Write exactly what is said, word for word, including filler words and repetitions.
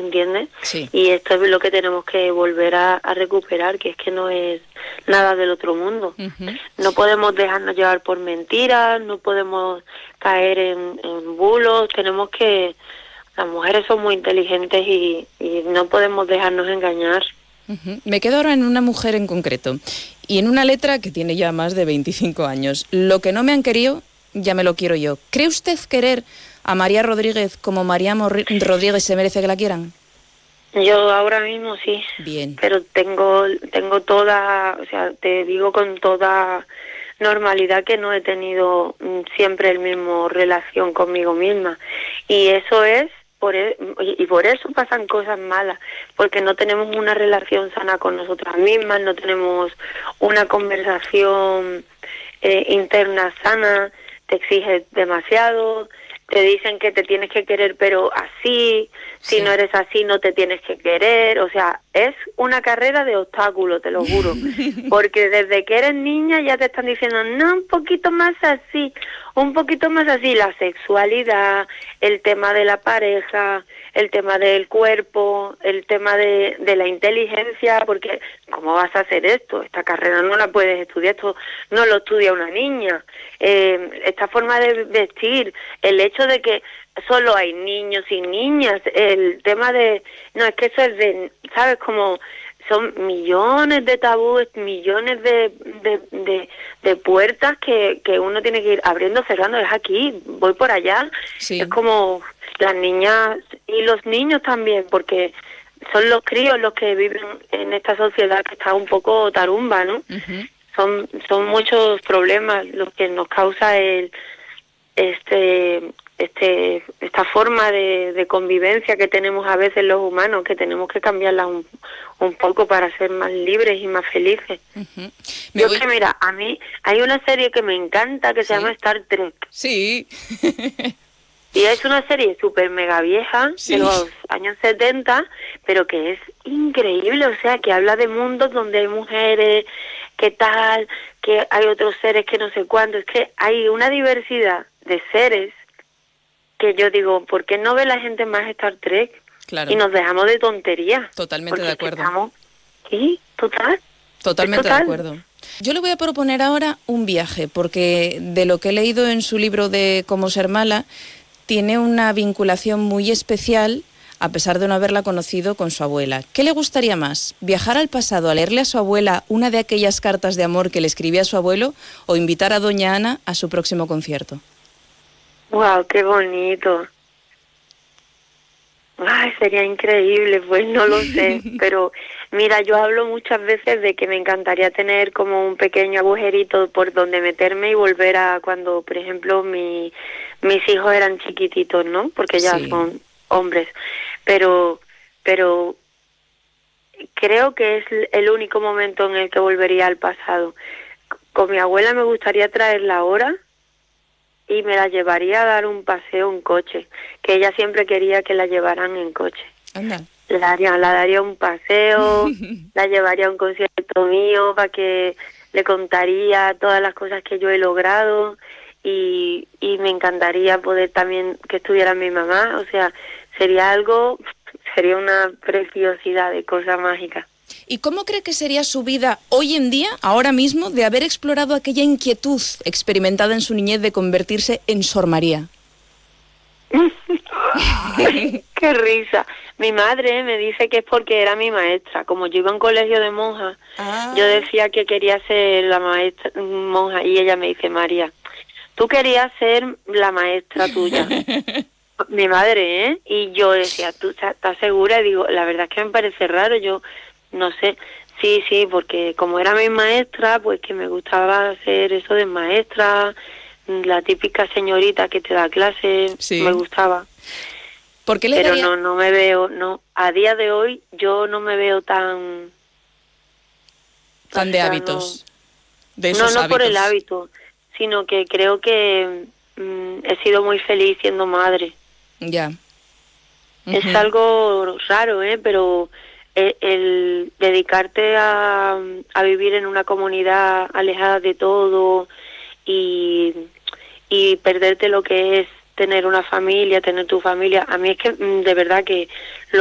¿entiendes? Sí. Y esto es lo que tenemos que volver a, a recuperar, que es que no es nada del otro mundo. Uh-huh. No podemos dejarnos llevar por mentiras, no podemos caer en, en bulos, tenemos que... Las mujeres son muy inteligentes y, y no podemos dejarnos engañar. Uh-huh. Me quedo ahora en una mujer en concreto y en una letra que tiene ya más de veinticinco años. Lo que no me han querido, ya me lo quiero yo. ¿Cree usted querer a María Rodríguez como María Morri- Rodríguez se merece que la quieran? Yo ahora mismo sí. Bien. Pero tengo tengo toda, o sea, te digo con toda normalidad que no he tenido mm, siempre el mismo relación conmigo misma. Y eso es, por e- y por eso pasan cosas malas, porque no tenemos una relación sana con nosotras mismas, no tenemos una conversación eh, interna sana, te exiges demasiado, te dicen que te tienes que querer pero así, si Sí. no eres así no te tienes que querer, o sea, es una carrera de obstáculos, te lo juro, porque desde que eres niña ya te están diciendo, no, un poquito más así, un poquito más así, la sexualidad, el tema de la pareja, el tema del cuerpo, el tema de, de la inteligencia, porque ¿cómo vas a hacer esto? Esta carrera no la puedes estudiar, esto no lo estudia una niña, eh, esta forma de vestir, el hecho de que solo hay niños y niñas, el tema de, no, es que eso es de, ¿sabes? Como son millones de tabúes, millones de, de, de, de puertas que, que uno tiene que ir abriendo, cerrando, es aquí, voy por allá, Sí. es como las niñas y los niños también, porque son los críos los que viven en esta sociedad que está un poco tarumba, ¿no? Uh-huh. Son, son muchos problemas los que nos causa el este este esta forma de, de convivencia que tenemos a veces los humanos, que tenemos que cambiarla un, un poco para ser más libres y más felices. Uh-huh. Yo voy... que mira, a mí hay una serie que me encanta que ¿Sí? se llama Star Trek. Sí. Y es una serie súper mega vieja, Sí. de los años setenta, pero que es increíble, o sea, que habla de mundos donde hay mujeres, que tal, que hay otros seres que no sé cuánto, es que hay una diversidad de seres que yo digo, ¿por qué no ve la gente más Star Trek? Claro. Y nos dejamos de tonterías. Totalmente de acuerdo. Estamos... Sí, total. Totalmente total. de acuerdo. Yo le voy a proponer ahora un viaje, porque de lo que he leído en su libro de Cómo ser mala, tiene una vinculación muy especial, a pesar de no haberla conocido, con su abuela. ¿Qué le gustaría más? ¿Viajar al pasado a leerle a su abuela una de aquellas cartas de amor que le escribía a su abuelo o invitar a doña Ana a su próximo concierto? ¡Wow, qué bonito! Ay, sería increíble, pues no lo sé, pero mira, yo hablo muchas veces de que me encantaría tener como un pequeño agujerito por donde meterme y volver a cuando, por ejemplo, mi, mis hijos eran chiquititos, ¿no? Porque ya Sí. son hombres, pero, pero creo que es el único momento en el que volvería al pasado. Con mi abuela me gustaría traerla ahora y me la llevaría a dar un paseo en coche, que ella siempre quería que la llevaran en coche. Anda. La daría, la daría un paseo, la llevaría a un concierto mío para que le contaría todas las cosas que yo he logrado y, y me encantaría poder también que estuviera mi mamá, o sea, sería algo, sería una preciosidad de cosa mágica. ¿Y cómo cree que sería su vida hoy en día, ahora mismo, de haber explorado aquella inquietud experimentada en su niñez de convertirse en Sor María? ¡Qué risa! Mi madre me dice que es porque era mi maestra. Como yo iba a un colegio de monjas, Ah. yo decía que quería ser la maestra monja y ella me dice, María, tú querías ser la maestra tuya. Mi madre, ¿eh? Y yo decía, ¿tú estás segura? Y digo, la verdad es que me parece raro, yo no sé. Sí, sí, porque como era mi maestra, pues que me gustaba hacer eso de maestra, la típica señorita que te da clase, Sí. me gustaba. ¿Por qué le Pero daría... no, no me veo, no, a día de hoy yo no me veo tan... Fan o de sea, hábitos, no, de esos no, no hábitos. por el hábito, sino que creo que mm, he sido muy feliz siendo madre. Ya. Es Ujú. algo raro, ¿eh? Pero el, el dedicarte a, a vivir en una comunidad alejada de todo y, y perderte lo que es tener una familia, tener tu familia, a mí es que mm, de verdad que lo